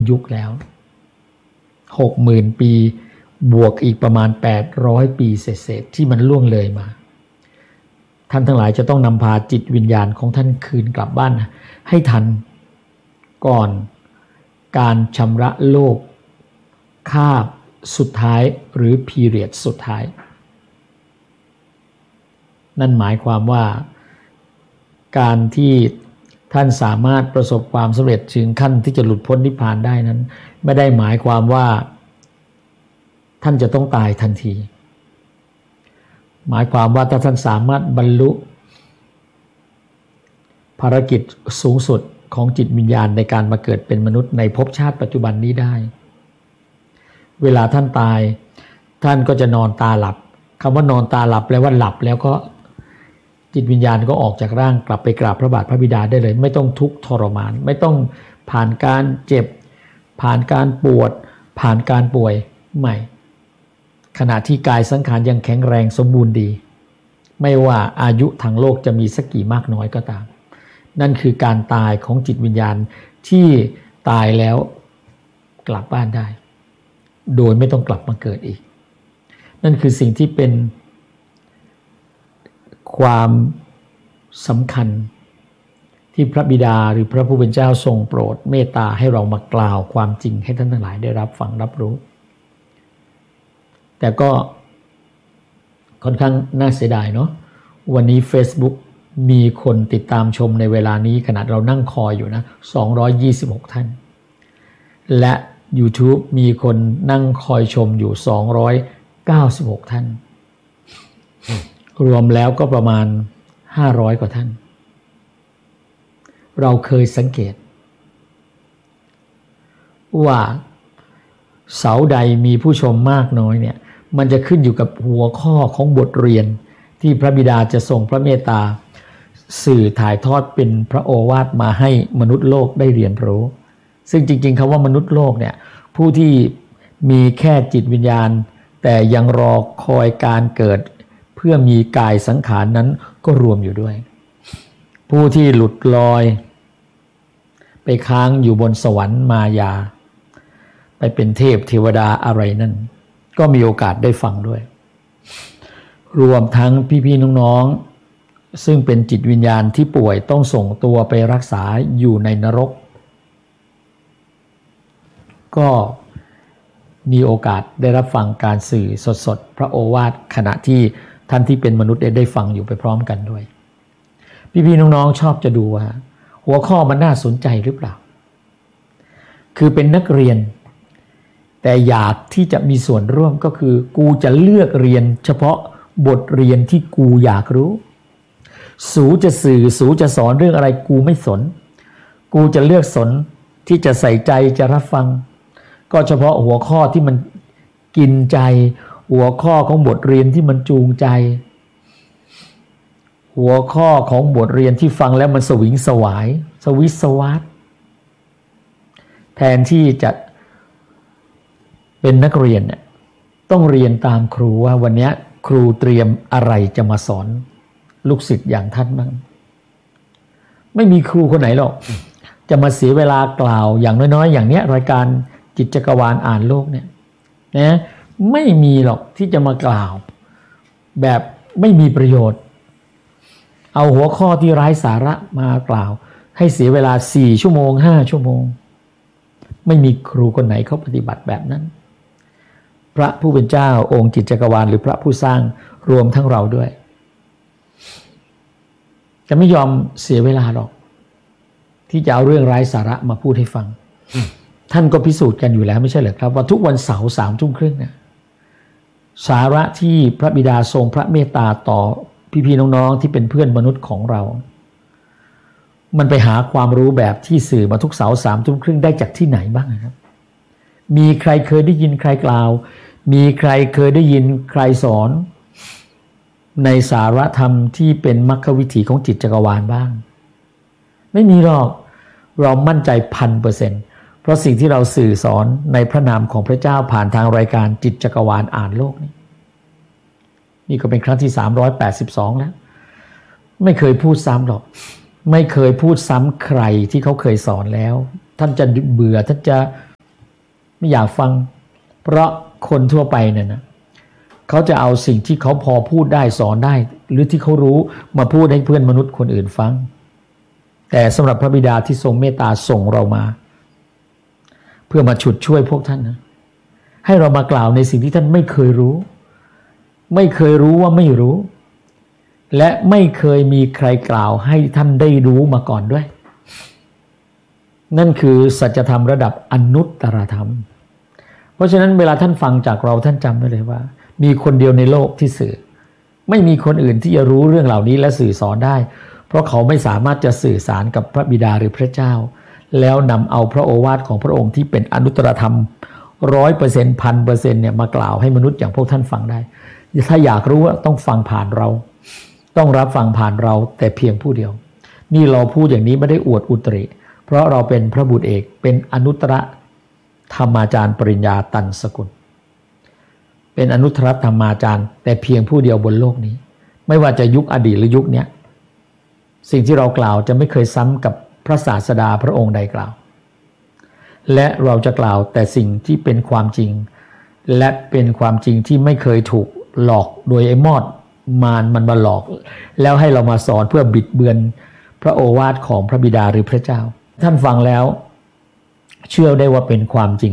ยุคแล้ว 60,000 ปีบวกอีกประมาณ800 ปีเศษๆที่มันล่วงเลยมาท่านทั้งหลายจะต้องนำพาจิตวิญญาณของท่านคืนกลับบ้านให้ทันก่อนการชำระโลกคาบสุดท้ายหรือพีเรียดสุดท้ายนั่นหมายความว่าการที่ท่านสามารถประสบความสำเร็จถึงขั้นที่จะหลุดพ้นนิพพานได้นั้นไม่ได้หมายความว่าท่านจะต้องตายทันทีหมายความว่าถ้าท่านสามารถบรรลุภารกิจสูงสุดของจิตวิญญาณในการมาเกิดเป็นมนุษย์ในภพชาติปัจจุบันนี้ได้เวลาท่านตายท่านก็จะนอนตาหลับคำว่านอนตาหลับแปลว่าหลับแล้วก็จิตวิญญาณก็ออกจากร่างกลับไปกราบพระบาทพระบิดาได้เลยไม่ต้องทุกข์ทรมานไม่ต้องผ่านการเจ็บผ่านการปวดผ่านการป่วยไม่ขณะที่กายสังขารยังแข็งแรงสมบูรณ์ดีไม่ว่าอายุทางโลกจะมีสักกี่มากน้อยก็ตามนั่นคือการตายของจิตวิญญาณที่ตายแล้วกลับบ้านได้โดยไม่ต้องกลับมาเกิดอีกนั่นคือสิ่งที่เป็นความสำคัญที่พระบิดาหรือพระผู้เป็นเจ้าทรงโปรดเมตตาให้เรามากล่าวความจริงให้ท่านทั้งหลายได้รับฟังรับรู้แต่ก็ค่อนข้างน่าเสียดายเนาะวันนี้ Facebook มีคนติดตามชมในเวลานี้ขณะเรานั่งคอยอยู่นะ226ท่านและ YouTube มีคนนั่งคอยชมอยู่296ท่านรวมแล้วก็ประมาณ500กว่าท่านเราเคยสังเกตว่าเสาใดมีผู้ชมมากน้อยเนี่ยมันจะขึ้นอยู่กับหัวข้อของบทเรียนที่พระบิดาจะทรงพระเมตตาสื่อถ่ายทอดเป็นพระโอวาทมาให้มนุษย์โลกได้เรียนรู้ซึ่งจริงๆคำว่ามนุษย์โลกเนี่ยผู้ที่มีแค่จิตวิญญาณแต่ยังรอคอยการเกิดเพื่อมีกายสังขารนั้นก็รวมอยู่ด้วยผู้ที่หลุดลอยไปค้างอยู่บนสวรรค์มายาไปเป็นเทพเทวดาอะไรนั่นก็มีโอกาสได้ฟังด้วยรวมทั้งพี่ๆน้องๆซึ่งเป็นจิตวิญญาณที่ป่วยต้องส่งตัวไปรักษาอยู่ในนรกก็มีโอกาสได้รับฟังการสื่อสดๆพระโอวาทขณะที่ท่านที่เป็นมนุษย์ได้ฟังอยู่ไปพร้อมกันด้วยพี่ๆน้องๆชอบจะดูว่าหัวข้อมันน่าสนใจหรือเปล่าคือเป็นนักเรียนแต่อยากที่จะมีส่วนร่วมก็คือกูจะเลือกเรียนเฉพาะบทเรียนที่กูอยากรู้สูจะสื่อสูจะสอนเรื่องอะไรกูไม่สนกูจะเลือกสนที่จะใส่ใจจะรับฟังก็เฉพาะหัวข้อที่มันกินใจหัวข้อของบทเรียนที่มันจูงใจหัวข้อของบทเรียนที่ฟังแล้วมันสวิงสวายสวิสวัสแทนที่จะเป็นนักเรียนเนี่ยต้องเรียนตามครูว่าวันนี้ครูเตรียมอะไรจะมาสอนลูกศิษย์อย่างท่านบ้างไม่มีครูคนไหนหรอกจะมาเสียเวลากล่าวอย่างน้อยๆอย่างเนี้ยรายการจิตจักรวาลอ่านโลกเนี่ยนะไม่มีหรอกที่จะมากล่าวแบบไม่มีประโยชน์เอาหัวข้อที่ไร้สาระมากล่าวให้เสียเวลา4ชั่วโมง5ชั่วโมงไม่มีครูคนไหนเขาปฏิบัติแบบนั้นพระผู้เป็นเจ้าองค์จิตจักรวาลหรือพระผู้สร้างรวมทั้งเราด้วยจะไม่ยอมเสียเวลาหรอกที่จะเอาเรื่องไร้สาระมาพูดให้ฟังท่านก็พิสูจน์กันอยู่แล้วไม่ใช่เหรอครับว่าทุกวันเสาร์21:30เนี่ยสาระที่พระบิดาทรงพระเมตตาต่อพี่ๆน้องๆที่เป็นเพื่อนมนุษย์ของเรามันไปหาความรู้แบบที่สื่อมาทุกเสาร์21:30ได้จากที่ไหนบ้างครับมีใครเคยได้ยินใครกล่าวมีใครเคยได้ยินใครสอนในสารธรรมที่เป็นมรรควิถีของจิตจักรวาลบ้างไม่มีหรอกเรามั่นใจ 1,000% เพราะสิ่งที่เราสื่อสอนในพระนามของพระเจ้าผ่านทางรายการจิตจักรวาลอ่านโลกนี่ก็เป็นครั้งที่382แล้วไม่เคยพูดซ้ำหรอกไม่เคยพูดซ้ำใครที่เขาเคยสอนแล้วท่านจะเบื่อท่านจะไม่อยากฟังเพราะคนทั่วไปเนี่ยนะเขาจะเอาสิ่งที่เขาพอพูดได้สอนได้หรือที่เขารู้มาพูดให้เพื่อนมนุษย์คนอื่นฟังแต่สำหรับพระบิดาที่ทรงเมตตาส่งเรามาเพื่อมาฉุดช่วยพวกท่านนะให้เรามากล่าวในสิ่งที่ท่านไม่เคยรู้ไม่เคยรู้ว่าไม่รู้และไม่เคยมีใครกล่าวให้ท่านได้รู้มาก่อนด้วยนั่นคือสัจธรรมระดับอนุตตรธรรมเพราะฉะนั้นเวลาท่านฟังจากเราท่านจำไว้เลยว่ามีคนเดียวในโลกที่สื่อไม่มีคนอื่นที่จะรู้เรื่องเหล่านี้และสื่อสอนได้เพราะเขาไม่สามารถจะสื่อสารกับพระบิดาหรือพระเจ้าแล้วนำเอาพระโอวาทของพระองค์ที่เป็นอนุตตรธรรม 100% 1,000% เนี่ยมากล่าวให้มนุษย์อย่างพวกท่านฟังได้ถ้าอยากรู้ว่าต้องฟังผ่านเราต้องรับฟังผ่านเราแต่เพียงผู้เดียวนี่เราพูดอย่างนี้ไม่ได้อวดอุตริเพราะเราเป็นพระบุตรเอกเป็นอนุตตรธรรมาจารย์ปริญญาตันสกุลเป็นอนุตตรธรรมาจารย์แต่เพียงผู้เดียวบนโลกนี้ไม่ว่าจะยุคอดีตหรือยุคนี้สิ่งที่เรากล่าวจะไม่เคยซ้ำกับพระศาสดาพระองค์ใดกล่าวและเราจะกล่าวแต่สิ่งที่เป็นความจริงและเป็นความจริงที่ไม่เคยถูกหลอกโดยไอ้มอดมารมันมาหลอกแล้วให้เรามาสอนเพื่อบิดเบือนพระโอวาทของพระบิดาหรือพระเจ้าท่านฟังแล้วเชื่อได้ว่าเป็นความจริง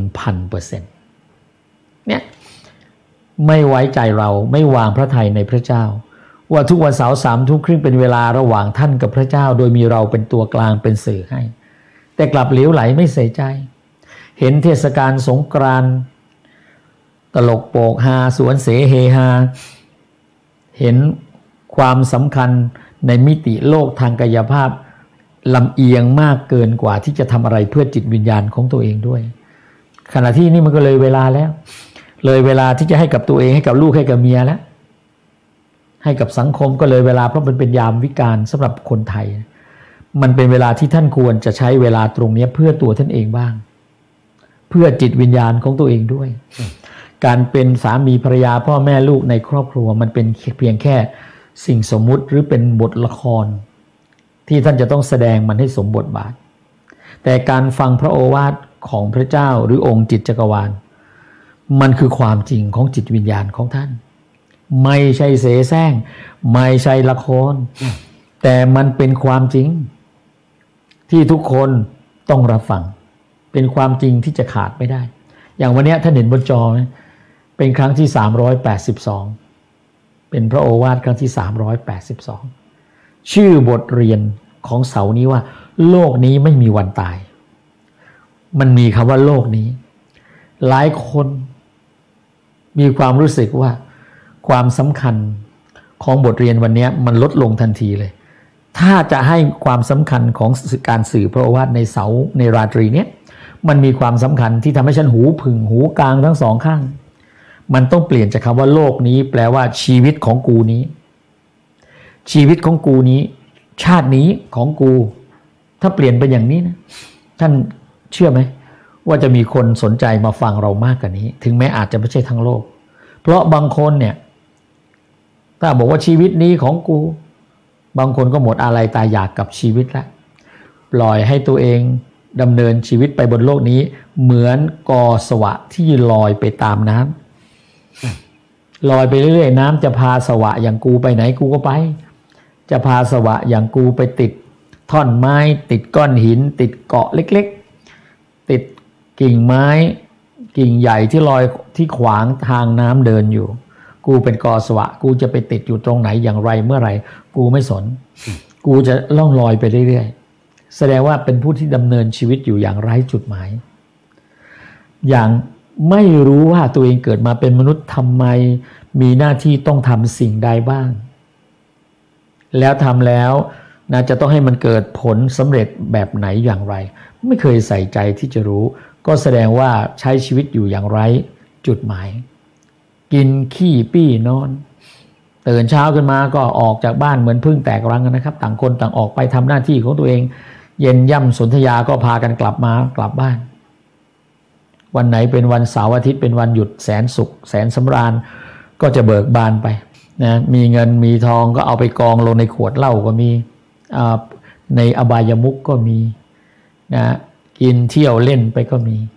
1,000% เนี่ยไม่ไว้ใจเราไม่วางพระทัยในพระเจ้าว่าทุกวันเสาร์3 ทุ่มครึ่งเป็นเวลาระหว่างท่านกับพระเจ้าโดยมีเราเป็นตัวกลางเป็นสื่อให้แต่กลับเหลวไหลไม่ใส่ใจเห็นเทศกาลสงกรานต์ตลกโปกฮาสวนเสเฮฮาเห็นความสำคัญในมิติโลกทางกายภาพลำเอียงมากเกินกว่าที่จะทำอะไรเพื่อจิตวิญญาณของตัวเองด้วยขณะที่นี่มันก็เลยเวลาแล้วเลยเวลาที่จะให้กับตัวเองให้กับลูกให้กับเมียแล้วให้กับสังคมก็เลยเวลาเพราะมันเป็นยามวิกาลสำหรับคนไทยมันเป็นเวลาที่ท่านควรจะใช้เวลาตรงนี้เพื่อตัวท่านเองบ้างเพื่อจิตวิญญาณของตัวเองด้วยการเป็นสามีภรรยาพ่อแม่ลูกในครอบครัวมันเป็นเพียงแค่สิ่งสมมุติหรือเป็นบทละครที่ท่านจะต้องแสดงมันให้สมบทบาทแต่การฟังพระโอวาทของพระเจ้าหรือองค์จิตจักรวาลมันคือความจริงของจิตวิญญาณของท่านไม่ใช่เสแสร้งไม่ใช่ละครแต่มันเป็นความจริงที่ทุกคนต้องรับฟังเป็นความจริงที่จะขาดไม่ได้อย่างวันนี้ท่านเห็นบนจอไหมเป็นครั้งที่382เป็นพระโอวาทครั้งที่382ชื่อบทเรียนของเสาร์นี้ว่าโลกนี้ไม่มีวันตายมันมีคำว่าโลกนี้หลายคนมีความรู้สึกว่าความสำคัญของบทเรียนวันนี้มันลดลงทันทีเลยถ้าจะให้ความสำคัญของการสื่อพระโอวาทในเสาร์ในราตรีเนี้ยมันมีความสำคัญที่ทำให้ฉันหูผึ่งหูกลางทั้งสองข้างมันต้องเปลี่ยนจากคำว่าโลกนี้แปลว่าชีวิตของกูนี้ชีวิตของกูนี้ชาตินี้ของกูถ้าเปลี่ยนเป็นอย่างนี้นะท่านเชื่อไหมว่าจะมีคนสนใจมาฟังเรามากกว่านี้ถึงแม้อาจจะไม่ใช่ทั้งโลกเพราะบางคนเนี่ยถ้าบอกว่าชีวิตนี้ของกูบางคนก็หมดอะไรตายอยากกับชีวิตแล้วปล่อยให้ตัวเองดำเนินชีวิตไปบนโลกนี้เหมือนกอสวะที่ลอยไปตามน้ำลอยไปเรื่อยๆน้ำจะพาสวะอย่างกูไปไหนกูก็ไปจะพาสวะอย่างกูไปติดท่อนไม้ติดก้อนหินติดเกาะเล็กๆติดกิ่งไม้กิ่งใหญ่ที่ลอยที่ขวางทางน้ำเดินอยู่กูเป็นกอสวะกูจะไปติดอยู่ตรงไหนอย่างไรเมื่อไหร่กูไม่สนกูจะล่องลอยไปเรื่อยๆแสดงว่าเป็นผู้ที่ดำเนินชีวิตอยู่อย่างไร้จุดหมายอย่างไม่รู้ว่าตัวเองเกิดมาเป็นมนุษย์ทำไมมีหน้าที่ต้องทำสิ่งใดบ้างแล้วทำแล้วนะจะต้องให้มันเกิดผลสำเร็จแบบไหนอย่างไรไม่เคยใส่ใจที่จะรู้ก็แสดงว่าใช้ชีวิตอยู่อย่างไร้จุดหมายกินขี้ปี้นอนตื่นเช้าขึ้นมาก็ออกจากบ้านเหมือนพึ่งแตกรังกันนะครับต่างคนต่างออกไปทำหน้าที่ของตัวเองเย็นย่ำสนธยาก็พากันกลับบ้านวันไหนเป็นวันเสาร์อาทิตย์เป็นวันหยุดแสนสุขแสนสำราญก็จะเบิกบานไปนะมีเงินมีทองก็เอาไปกองลงในขวดเหล้าก็มีในอบายมุขก็มีนะกินเที่ยวเล่นไปก็มี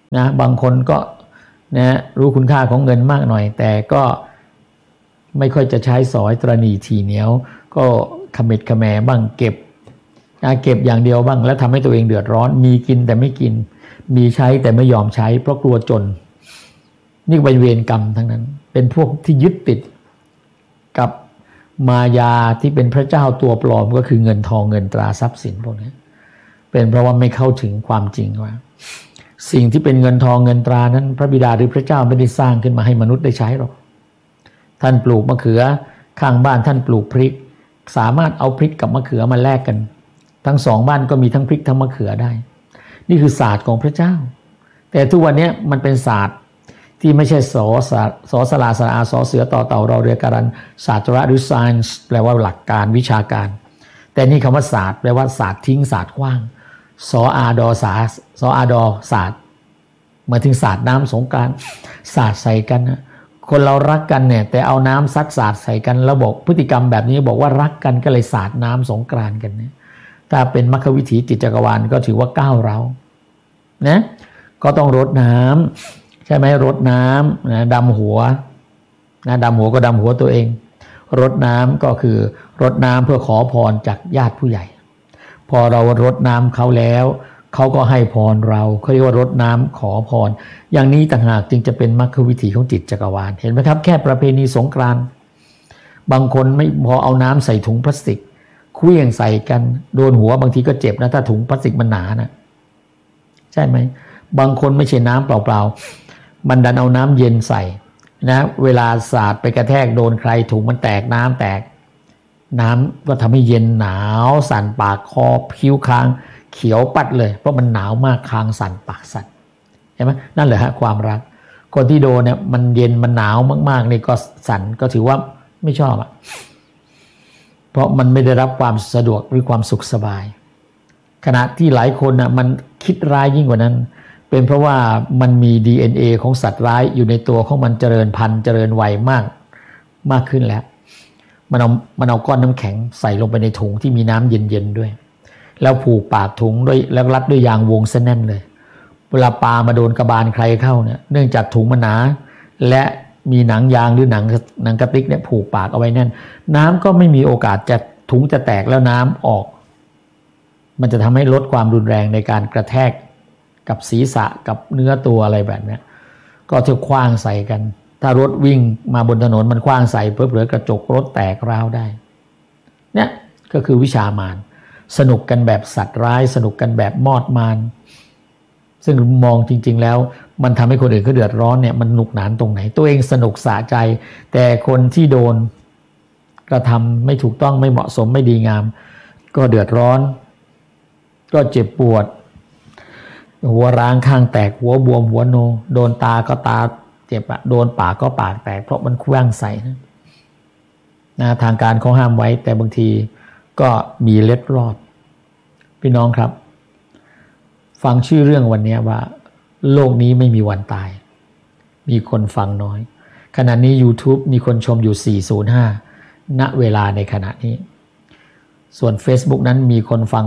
นะบางคนก็นะรู้คุณค่าของเงินมากหน่อยแต่ก็ไม่ค่อยจะใช้สอยตรณีทีเหนียวก็ขมิดขแมบ้างเก็บอย่างเดียวบ้างแล้วทำให้ตัวเองเดือดร้อนมีกินแต่ไม่กินมีใช้แต่ไม่ยอมใช้เพราะกลัวจนนี่เป็นเวรกรรมทั้งนั้นเป็นพวกที่ยึดติดกับมายาที่เป็นพระเจ้าตัวปลอมก็คือเงินทองเงินตราทรัพย์สินพวกนี้เป็นเพราะว่าไม่เข้าถึงความจริงว่าสิ่งที่เป็นเงินทองเงินตรานั้นพระบิดาหรือพระเจ้าไม่ได้สร้างขึ้นมาให้มนุษย์ได้ใช้หรอกท่านปลูกมะเขือข้างบ้านท่านปลูกพริกสามารถเอาพริกกับมะเขือมาแลกกันทั้งสองบ้านก็มีทั้งพริกทั้งมะเขือได้นี่คือศาสตร์ของพระเจ้าแต่ทุกวันนี้มันเป็นศาสตร์ที่ไม่ใช่สสลาสระอาสอเสือต่อเต่ารอเรือการันศาสตร์หรือ science แปลว่าหลักการวิชาการแต่นี่คำว่าศาสตร์แปลว่าศาสตร์ทิ้งศาสตร์ขว้างสออาดอศาสตร์หมายถึงศาสตร์น้ำสงกรานต์ศาสตร์ใส่กันนะคนเรารักกันเนี่ยแต่เอาน้ำซัดศาสตร์ใส่กันแล้วบอกพฤติกรรมแบบนี้บอกว่ารักกันก็เลยศาสตร์น้ำสงกรานต์กันเนี่ยถ้าเป็นมรรควิถีจิตจักรวาลก็ถือว่าก้าวเรานะก็ต้องรดน้ำใช่ไหมรดน้ำนะดำหัวนะดำหัวก็ดำหัวตัวเองรดน้ำก็คือรดน้ำเพื่อขอพรจากญาติผู้ใหญ่พอเรารดน้ำเขาแล้วเขาก็ให้พรเราเขาเรียกว่ารดน้ำขอพรอย่างนี้ต่างหากจึงจะเป็นมรรควิถีของจิตจักรวาลเห็นไหมครับแค่ประเพณีสงกรานต์บางคนไม่พอเอาน้ำใส่ถุงพลาสติกเคลื่องใส่กันโดนหัวบางทีก็เจ็บนะถ้าถุงพลาสติกมันหนานะใช่ไหมบางคนไม่ใช่น้ำเปล่าๆมันดันเอาน้ำเย็นใส่นะเวลาสาดไปกระแทกโดนใครถุงมันแตกน้ำแตกน้ำก็ทำให้เย็นหนาวสั่นปากคอผิวคางเขียวปัดเลยเพราะมันหนาวมากคางสั่นปากสั่นเห็นไหมนั่นแหละฮะความรักคนที่โดนเนี่ยมันเย็นมันหนาวมากๆนี่ก็สั่นก็ถือว่าไม่ชอบอ่ะเพราะมันไม่ได้รับความสะดวกหรือความสุขสบายขณะที่หลายคนน่ะมันคิดร้ายยิ่งกว่านั้นเป็นเพราะว่ามันมี DNA ของสัตว์ร้ายอยู่ในตัวของมันเจริญพันธุ์เจริญวัยมากขึ้นแล้วมันเอาก้อนน้ำแข็งใส่ลงไปในถุงที่มีน้ำเย็นๆด้วยแล้วผูกปากถุงด้วยแล้วรัดด้วยยางวงเส้นแน่นเลยเวลาปลามาโดนกระบาลใครเข้าเนี่ยเนื่องจากถุงมันหนาและมีหนังยางหรือหนังกระติกเนี่ยผูกปากเอาไว้แน่นน้ำก็ไม่มีโอกาสจะถุงจะแตกแล้วน้ำออกมันจะทำให้ลดความรุนแรงในการกระแทกกับศีรษะกับเนื้อตัวอะไรแบบนี้ก็จะคว้างใส่กันถ้ารถวิ่งมาบนถนนมันคว้างใส่เผลอๆกระจกรถแตกร้าวได้เนี่ยก็คือวิชามารสนุกกันแบบสัตว์ร้ายสนุกกันแบบมอดมารซึ่งมองจริงๆแล้วมันทำให้คนอื่นเขาเดือดร้อนเนี่ยมันหนุกหนานตรงไหนตัวเองสนุกสะใจแต่คนที่โดนกระทำไม่ถูกต้องไม่เหมาะสมไม่ดีงามก็เดือดร้อนก็เจ็บปวดหัวร้างข้างแตกหัวบวมหัวโนโดนตาก็ตาเจ็บโดนปากก็ปากแตกเพราะมันเคลื่องใส่นะทางการเขาห้ามไว้แต่บางทีก็มีเล็ดรอดพี่น้องครับฟังชื่อเรื่องวันนี้ว่าโลกนี้ไม่มีวันตายมีคนฟังน้อยขณะนี้ YouTube มีคนชมอยู่405ณเวลาในขณะนี้ส่วน Facebook นั้นมีคนฟัง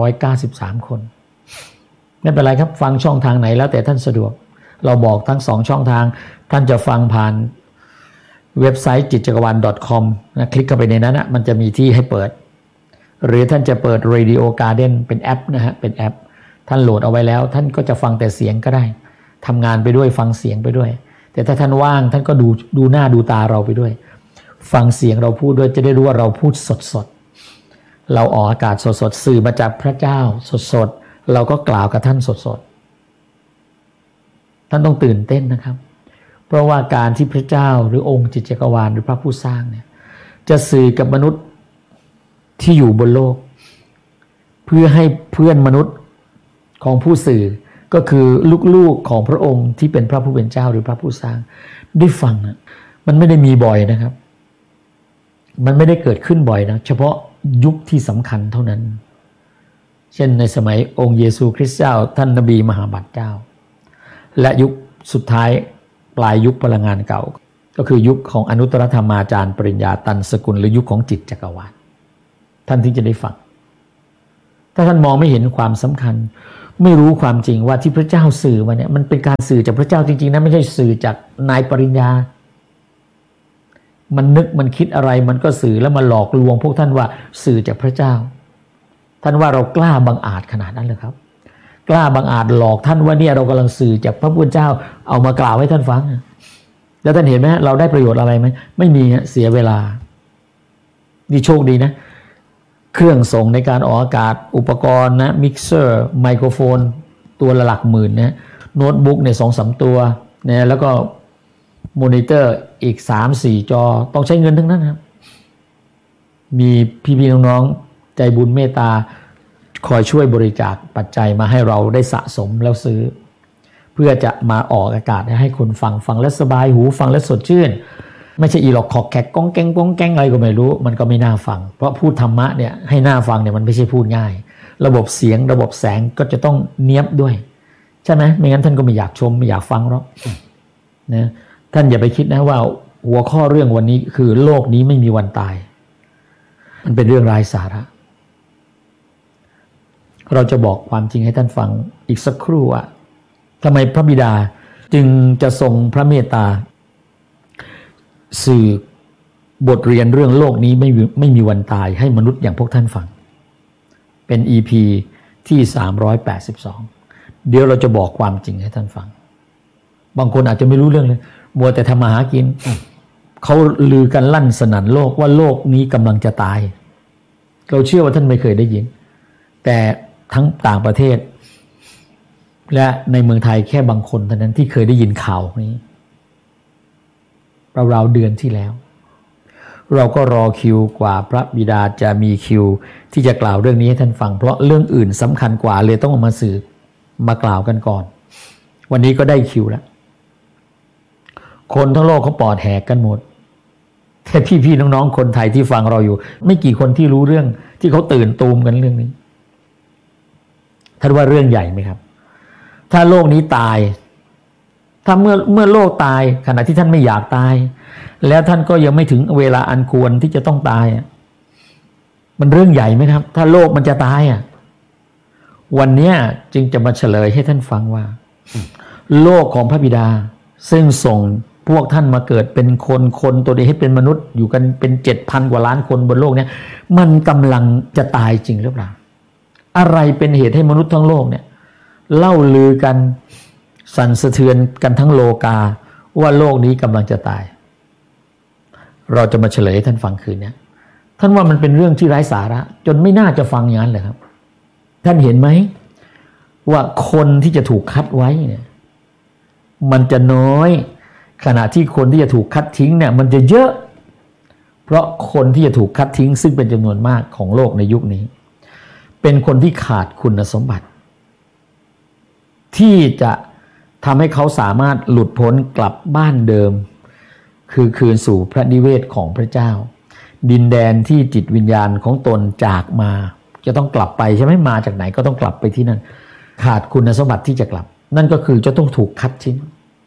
293คนไม่เป็นไรครับฟังช่องทางไหนแล้วแต่ท่านสะดวกเราบอกทั้ง2ช่องทางท่านจะฟังผ่านเว็บไซต์จิตจักรวาล .com นะคลิกเข้าไปในนั้นนะมันจะมีที่ให้เปิดหรือท่านจะเปิด Radio Garden เป็นแอปนะฮะเป็นแอปท่านโหลดเอาไว้แล้วท่านก็จะฟังแต่เสียงก็ได้ทำงานไปด้วยฟังเสียงไปด้วยแต่ถ้าท่านว่างท่านก็ดูหน้าดูตาเราไปด้วยฟังเสียงเราพูดด้วยจะได้รู้ว่าเราพูดสดๆเราออกอากาศสดๆสื่อมาจากพระเจ้าสดๆเราก็กล่าวกับท่านสดๆท่านต้องตื่นเต้นนะครับเพราะว่าการที่พระเจ้าหรือองค์จิตจักรวาลหรือพระผู้สร้างเนี่ยจะสื่อกับมนุษย์ที่อยู่บนโลกเพื่อให้เพื่อนมนุษย์ของผู้สื่อก็คือลูกๆของพระองค์ที่เป็นพระผู้เป็นเจ้าหรือพระผู้สร้างได้ฟังนะมันไม่ได้มีบ่อยนะครับมันไม่ได้เกิดขึ้นบ่อยนะเฉพาะยุคที่สำคัญเท่านั้นเช่นในสมัยองค์เยซูคริสต์เจ้าท่านนบีมหาบัตรเจ้าและยุคสุดท้ายปลายยุคพลังงานเก่าก็คือยุคของอนุตตรธรรมาจารย์ปริญญาตันสกุลหรือยุคของจิตจักรวาลท่านที่จะได้ฟังถ้าท่านมองไม่เห็นความสำคัญไม่รู้ความจริงว่าที่พระเจ้าสื่อมาเนี่ยมันเป็นการสื่อจากพระเจ้าจริงๆนะไม่ใช่สื่อจากนายปริญญามันนึกมันคิดอะไรมันก็สื่อแล้วมาหลอกลวงพวกท่านว่าสื่อจากพระเจ้าท่านว่าเรากล้าบังอาจขนาดนั้นเลยครับกล้าบังอาจหลอกท่านว่าเนี่ยเรากำลังสื่อจากพระผู้เป็นเจ้าเอามากล่าวให้ท่านฟังแล้วท่านเห็นไหมเราได้ประโยชน์อะไรไหมไม่มีเสียเวลานี่โชคดีนะเครื่องส่งในการออกอากาศอุปกรณ์นะมิกเซอร์ไมโครโฟนตัวละหลักหมื่นนะโน้ตบุ๊กเนี่ย2-3 ตัวนะแล้วก็มอนิเตอร์อีก3-4 จอต้องใช้เงินทั้งนั้นครับมีพี่ๆน้องๆใจบุญเมตตาคอยช่วยบริจาคปัจจัยมาให้เราได้สะสมแล้วซื้อเพื่อจะมาออกอากาศให้คนฟังแล้วสบายหูฟังแล้วสดชื่นไม่ใช่อีหลอกขอกแขกก้องแกงก้องแกงอะไรก็ไม่รู้มันก็ไม่น่าฟังเพราะพูดธรรมะเนี่ยให้น่าฟังเนี่ยมันไม่ใช่พูดง่ายระบบเสียงระบบแสงก็จะต้องเนียบด้วยใช่ไหมไม่งั้นท่านก็ไม่อยากชมไม่อยากฟังหรอกนะท่านอย่าไปคิดนะว่าหัวข้อเรื่องวันนี้คือโลกนี้ไม่มีวันตายมันเป็นเรื่องไร้สาระเราจะบอกความจริงให้ท่านฟังอีกสักครู่ว่าทำไมพระบิดาจึงจะทรงพระเมตตาสื่อบทเรียนเรื่องโลกนี้ไม่มีวันตายให้มนุษย์อย่างพวกท่านฟังเป็น EP ที่382เดี๋ยวเราจะบอกความจริงให้ท่านฟังบางคนอาจจะไม่รู้เรื่องเลยมัวแต่ทำมาหากินเขาลือกันลั่นสนั่นโลกว่าโลกนี้กำลังจะตายเราเชื่อว่าท่านไม่เคยได้ยินแต่ทั้งต่างประเทศและในเมืองไทยแค่บางคนเท่านั้นที่เคยได้ยินข่าวนี้ราวๆเดือนที่แล้วเราก็รอคิวกว่าพระบิดาจะมีคิวที่จะกล่าวเรื่องนี้ให้ท่านฟังเพราะเรื่องอื่นสำคัญกว่าเลยต้องมาสื่อมากล่าวกันก่อนวันนี้ก็ได้คิวแล้วคนทั้งโลกเขาปอดแหกกันหมดแค่พี่ๆน้องๆคนไทยที่ฟังเราอยู่ไม่กี่คนที่รู้เรื่องที่เขาตื่นตูมกันเรื่องนี้ท่านว่าเรื่องใหญ่ไหมครับถ้าโลกนี้ตายถ้าเมื่อโลกตายขณะที่ท่านไม่อยากตายแล้วท่านก็ยังไม่ถึงเวลาอันควรที่จะต้องตายมันเรื่องใหญ่ไหมครับถ้าโลกมันจะตายวันนี้จึงจะมาเฉลยให้ท่านฟังว่าโลกของพระบิดาซึ่งส่งพวกท่านมาเกิดเป็นคนตัวเดียวให้เป็นมนุษย์อยู่กันเป็น 7,000 กว่าล้านคนบนโลกนี้มันกำลังจะตายจริงหรือเปล่าอะไรเป็นเหตุให้มนุษย์ทั้งโลกเนี่ยเล่าลือกันสั่นสะเทือนกันทั้งโลกาว่าโลกนี้กำลังจะตายเราจะมาเฉลยให้ท่านฟังคืนนี้ท่านว่ามันเป็นเรื่องที่ไร้สาระจนไม่น่าจะฟังอย่างนั้นเลยครับท่านเห็นไหมว่าคนที่จะถูกคัดไว้เนี่ยมันจะน้อยขณะที่คนที่จะถูกคัดทิ้งเนี่ยมันจะเยอะเพราะคนที่จะถูกคัดทิ้งซึ่งเป็นจำนวนมากของโลกในยุคนี้เป็นคนที่ขาดคุณสมบัติที่จะทำให้เขาสามารถหลุดพ้นกลับบ้านเดิมคือคืนสู่พระนิเวศของพระเจ้าดินแดนที่จิตวิญญาณของตนจากมาจะต้องกลับไปใช่ไหมมาจากไหนก็ต้องกลับไปที่นั่นขาดคุณสมบัติที่จะกลับนั่นก็คือจะต้องถูกคัดทิ้ง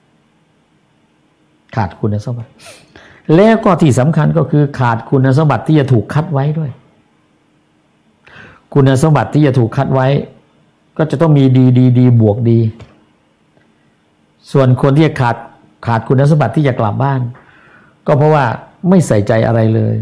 ขาดคุณสมบัติแล้วก็ที่สำคัญก็คือขาดคุณสมบัติที่จะถูกคัดไว้ด้วยคุณสมบัติที่จะถูกคัดไว้ก็จะต้องมีดีบวกดีส่วนคนที่ขาดคุณสมบัติที่จะกลับบ้านก็เพราะว่าไม่ใส่ใจอะไรเลย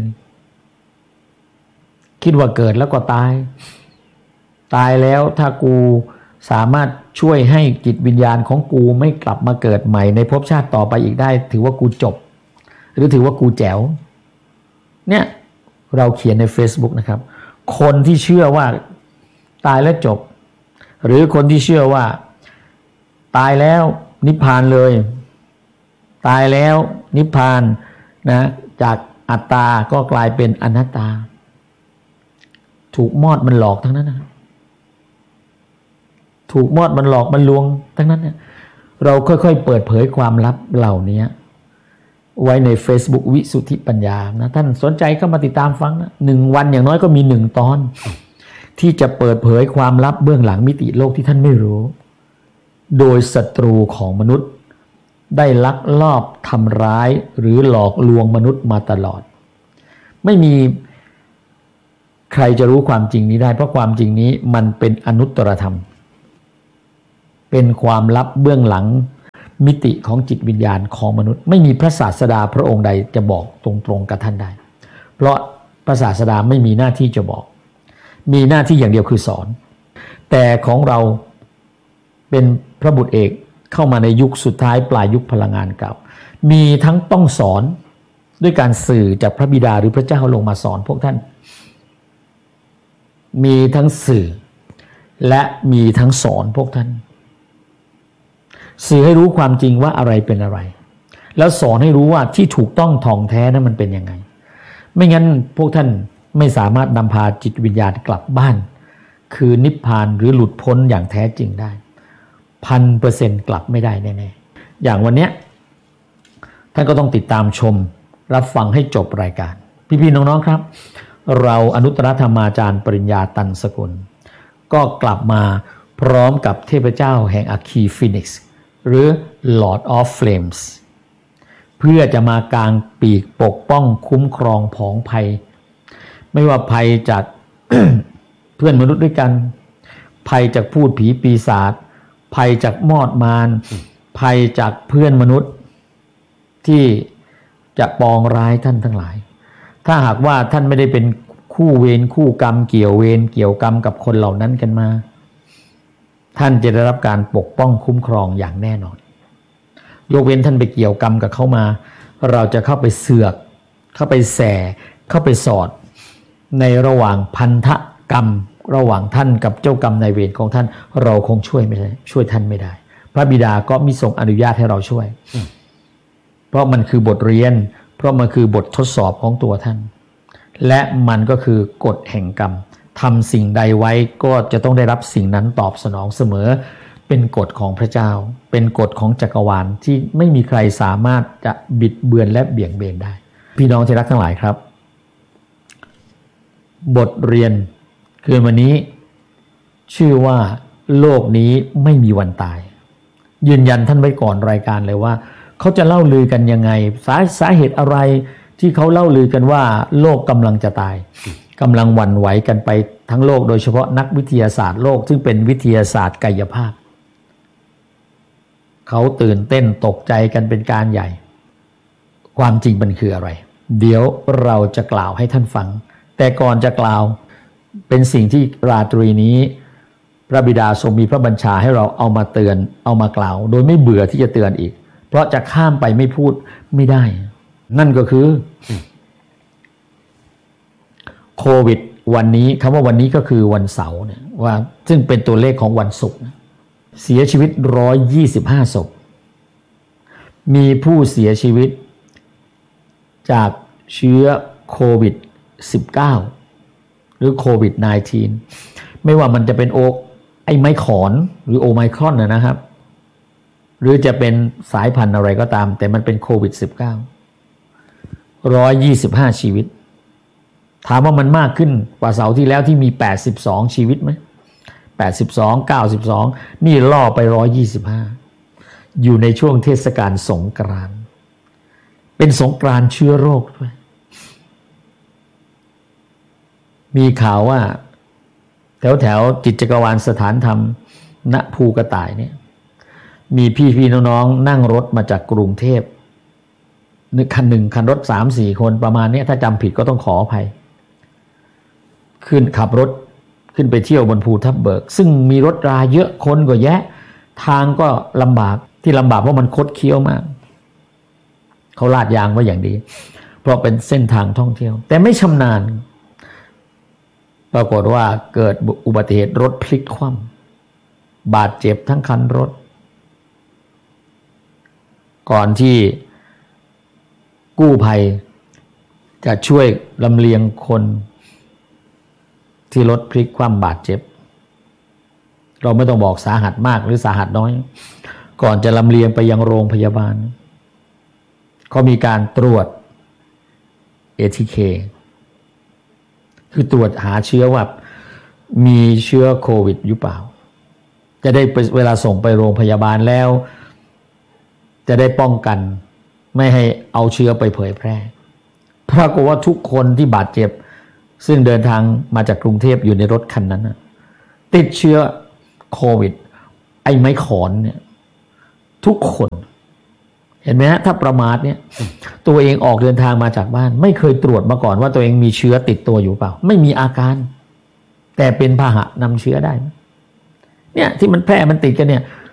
คิดว่าเกิดแล้วก็ตายแล้วถ้ากูสามารถช่วยให้จิตวิญญาณของกูไม่กลับมาเกิดใหม่ในภพชาติต่อไปอีกได้ถือว่ากูจบหรือถือว่ากูแจ๋วเนี่ยเราเขียนใน Facebook นะครับคนที่เชื่อว่าตายแล้วจบหรือคนที่เชื่อว่าตายแล้วนิพพานเลยตายแล้วนิพพานนะจากอัตตาก็กลายเป็นอนัตตาถูกมอดมันหลอกทั้งนั้นนะถูกมอดมันหลอกมันลวงทั้งนั้นเนี่ยเราค่อยๆเปิดเผยความลับเหล่านี้ไว้ใน Facebook วิสุทธิปัญญานะท่านสนใจก็มาติดตามฟังนะ1 วันอย่างน้อยก็มี1 ตอนที่จะเปิดเผยความลับเบื้องหลังมิติโลกที่ท่านไม่รู้โดยศัตรูของมนุษย์ได้ลักลอบทำร้ายหรือหลอกลวงมนุษย์มาตลอดไม่มีใครจะรู้ความจริงนี้ได้เพราะความจริงนี้มันเป็นอนุตตรธรรมเป็นความลับเบื้องหลังมิติของจิตวิญญาณของมนุษย์ไม่มีพระศาสดาพระองค์ใดจะบอกตรงๆกับท่านได้เพราะพระศาสดาไม่มีหน้าที่จะบอกมีหน้าที่อย่างเดียวคือสอนแต่ของเราเป็นพระบุตรเอกเข้ามาในยุคสุดท้ายปลายยุคพลังงานเก่ามีทั้งต้องสอนด้วยการสื่อจากพระบิดาหรือพระเจ้าลงมาสอนพวกท่านมีทั้งสื่อและมีทั้งสอนพวกท่านสื่อให้รู้ความจริงว่าอะไรเป็นอะไรแล้วสอนให้รู้ว่าที่ถูกต้องท่องแท้นั้นมันเป็นยังไงไม่งั้นพวกท่านไม่สามารถนำพาจิตวิญญาณกลับบ้านคือนิพพานหรือหลุดพ้นอย่างแท้จริงได้ 1,000% กลับไม่ได้แน่ๆอย่างวันเนี้ยท่านก็ต้องติดตามชมรับฟังให้จบรายการพี่ๆน้องๆครับเราอนุตตรธรรมาจารย์ปริญญาตันสกุลก็กลับมาพร้อมกับเทพเจ้าแห่งอัคคีฟีนิกซ์หรือ Lord of Flames เพื่อจะมากางปีกปกป้องคุ้มครองผองภัยไม่ว่าภัยจาก เพื่อนมนุษย์ด้วยกันภัยจากพูดผีปีศาจภัยจากมอดมารภัยจากเพื่อนมนุษย์ที่จะปองร้ายท่านทั้งหลายถ้าหากว่าท่านไม่ได้เป็นคู่เวรคู่กรรมเกี่ยวเวรเกี่ยวกรรมกับคนเหล่านั้นกันมาท่านจะได้รับการปกป้องคุ้มครองอย่างแน่นอนยกเว้นท่านไปเกี่ยวกรรมกับเขามาเราจะเข้าไปเสือกเข้าไปแส่เข้าไปสอดในระหว่างพันธกรรมระหว่างท่านกับเจ้ากรรมนายเวรของท่านเราคงช่วยไม่ได้ช่วยท่านไม่ได้พระบิดาก็มิทรงอนุญาตให้เราช่วยเพราะมันคือบทเรียนเพราะมันคือบททดสอบของตัวท่านและมันก็คือกฎแห่งกรรมทำสิ่งใดไว้ก็จะต้องได้รับสิ่งนั้นตอบสนองเสมอเป็นกฎของพระเจ้าเป็นกฎของจักรวาลที่ไม่มีใครสามารถจะบิดเบือนและเบี่ยงเบนได้พี่น้องที่รักทั้งหลายครับบทเรียนคืนวันนี้ชื่อว่าโลกนี้ไม่มีวันตายยืนยันท่านไว้ก่อนรายการเลยว่าเขาจะเล่าลือกันยังไงสาเหตุอะไรที่เขาเล่าลือกันว่าโลกกำลังจะตายกำลังหวั่นไหวกันไปทั้งโลกโดยเฉพาะนักวิทยาศาสตร์โลกซึ่งเป็นวิทยาศาสตร์กายภาพเขาตื่นเต้นตกใจกันเป็นการใหญ่ความจริงมันคืออะไรเดี๋ยวเราจะกล่าวให้ท่านฟังแต่ก่อนจะกล่าวเป็นสิ่งที่ราตรีนี้พระบิดาทรงมีพระบัญชาให้เราเอามาเตือนเอามากล่าวโดยไม่เบื่อที่จะเตือนอีกเพราะจะข้ามไปไม่พูดไม่ได้นั่นก็คือโควิดวันนี้คำว่าวันนี้ก็คือวันเสาร์เนี่ยว่าซึ่งเป็นตัวเลขของวันศุกร์เสียชีวิต125ศพมีผู้เสียชีวิตจากเชื้อโควิด19หรือโควิด19ไม่ว่ามันจะเป็นไอไมครอนหรือโอไมครอนนะครับหรือจะเป็นสายพันธุ์อะไรก็ตามแต่มันเป็นโควิด19 125ชีวิตถามว่ามันมากขึ้นกว่าเสาร์ที่แล้วที่มี82ชีวิตไหม82 92นี่ล่อไป125อยู่ในช่วงเทศกาลสงกรานต์เป็นสงกรานต์เชื้อโรคด้วยมีข่าวว่าแถวจิตจักรวาลสถานธรรมณภูกระต่ายเนี่ยมีพี่น้องๆนั่งรถมาจากกรุงเทพคันรถ 3-4 คนประมาณนี้ถ้าจำผิดก็ต้องขออภัยขับรถขึ้นไปเที่ยวบนภูทับเบิกซึ่งมีรถราเยอะคนก็แยะทางก็ลำบากที่ลำบากเพราะมันคดเคี้ยวมากเขาลาดยางไว้อย่างดีเพราะเป็นเส้นทางท่องเที่ยวแต่ไม่ชำนาญปรากฏว่าเกิดอุบัติเหตุรถพลิกคว่ำบาดเจ็บทั้งคันรถก่อนที่กู้ภัยจะช่วยลำเลียงคนที่รถพลิกคว่ำบาดเจ็บเราไม่ต้องบอกสาหัสมากหรือสาหัสน้อยก่อนจะลำเลียงไปยังโรงพยาบาลเขามีการตรวจ ATK คือตรวจหาเชื้อว่ามีเชื้อโควิดหรือเปล่าจะได้เวลาส่งไปโรงพยาบาลแล้วจะได้ป้องกันไม่ให้เอาเชื้อไปเผยแพร่ปรากฏว่าทุกคนที่บาดเจ็บซึ่งเดินทางมาจากกรุงเทพอยู่ในรถคันนั้นติดเชื้อโควิดไออ้ไม้ขอนเนี่ยทุกคนเห็นไหมฮะถ้าประมาทเนี่ยตัวเองออกเดินทางมาจากบ้านไม่เคยตรวจมาก่อนว่าตัวเองมีเชื้อติดตัวอยู่เปล่าไม่มีอาการแต่เป็นพาหะนำเชื้อได้เนี่ยที่มันแพร่มันติดกันเนี่ย